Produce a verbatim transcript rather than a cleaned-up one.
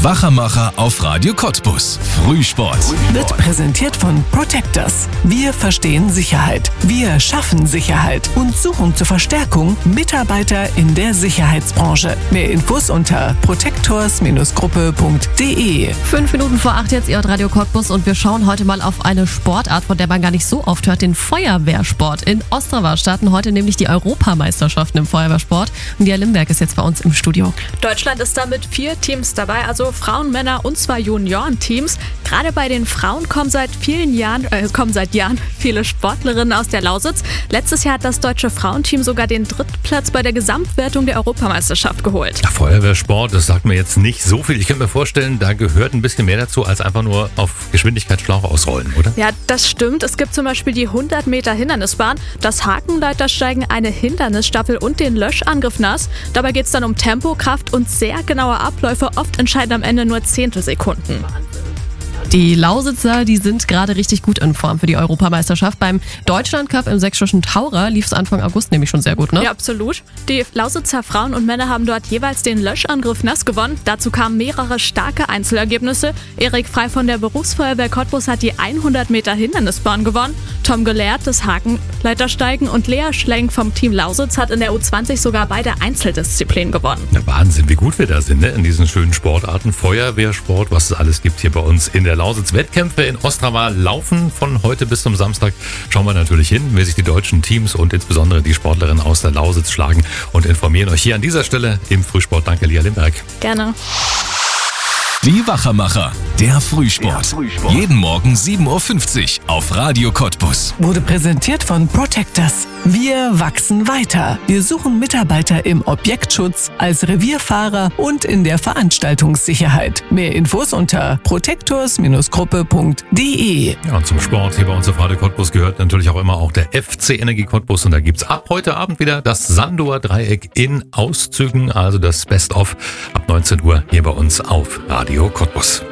Der Wachermacher auf Radio Cottbus. Frühsport. Wird präsentiert von Protectors. Wir verstehen Sicherheit. Wir schaffen Sicherheit und suchen zur Verstärkung Mitarbeiter in der Sicherheitsbranche. Mehr Infos unter protectors Gruppe punkt de. Fünf Minuten vor acht jetzt, ihr hört Radio Cottbus und wir schauen heute mal auf eine Sportart, von der man gar nicht so oft hört, den Feuerwehrsport. In Ostrava starten heute nämlich die Europameisterschaften im Feuerwehrsport und Lia Limberg ist jetzt bei uns im Studio. Deutschland ist da mit vier Teams dabei, also Frauen, Männer und zwei Juniorenteams. Gerade bei den Frauen kommen seit vielen Jahren, äh, kommen seit Jahren viele Sportlerinnen aus der Lausitz. Letztes Jahr hat das deutsche Frauenteam sogar den Drittplatz bei der Gesamtwertung der Europameisterschaft geholt. Der Feuerwehrsport, das sagt mir jetzt nicht so viel. Ich könnte mir vorstellen, da gehört ein bisschen mehr dazu, als einfach nur auf Geschwindigkeitsschlauch ausrollen, oder? Ja, das stimmt. Es gibt zum Beispiel die hundert Meter Hindernisbahn, das Hakenleitersteigen, eine Hindernisstaffel und den Löschangriff nass. Dabei geht es dann um Tempo, Kraft und sehr genaue Abläufe. Oft entscheiden am Ende nur Zehntelsekunden. Die Lausitzer, die sind gerade richtig gut in Form für die Europameisterschaft. Beim Deutschlandcup im sächsischen Taurer lief es Anfang August nämlich schon sehr gut, ne? Ja, absolut. Die Lausitzer Frauen und Männer haben dort jeweils den Löschangriff nass gewonnen. Dazu kamen mehrere starke Einzelergebnisse. Erik Frei von der Berufsfeuerwehr Cottbus hat die hundert Meter Hindernisbahn gewonnen. Tom Gelehrt das Hakenleitersteigen und Lea Schlenk vom Team Lausitz hat in der U zwanzig sogar beide Einzeldisziplinen gewonnen. Na, Wahnsinn, wie gut wir da sind, ne? In diesen schönen Sportarten. Feuerwehrsport, was es alles gibt hier bei uns in der Lausitz. Wettkämpfe in Ostrava laufen von heute bis zum Samstag. Schauen wir natürlich hin, wie sich die deutschen Teams und insbesondere die Sportlerinnen aus der Lausitz schlagen und informieren euch hier an dieser Stelle im Frühsport. Danke, Lia Limberg. Gerne. Die Wachermacher, der Frühsport. Der Frühsport. Jeden Morgen sieben Uhr fünfzig auf Radio Cottbus. Wurde präsentiert von Protectors. Wir wachsen weiter. Wir suchen Mitarbeiter im Objektschutz, als Revierfahrer und in der Veranstaltungssicherheit. Mehr Infos unter protectors Gruppe punkt de. Ja, und zum Sport hier bei uns auf Radio Cottbus gehört natürlich auch immer auch der F C Energie Cottbus. Und da gibt's ab heute Abend wieder das Sandower Dreieck in Auszügen, also das Best-of ab neunzehn Uhr hier bei uns auf Radio Cottbus.